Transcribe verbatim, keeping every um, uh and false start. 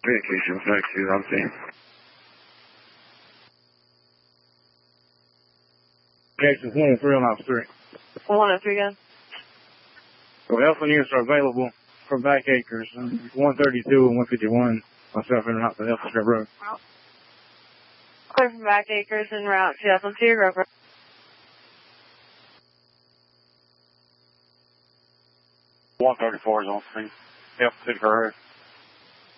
Communication back to I'm saying. Jackson one oh three on off three. one oh three gun. So Alpha units are available for back acres. one thirty-two and one fifty-one. Myself in route to Alpha Strip Road. Clear from back acres en route to Alpha to your Rover. one thirty-four is on scene. Alpha City Road.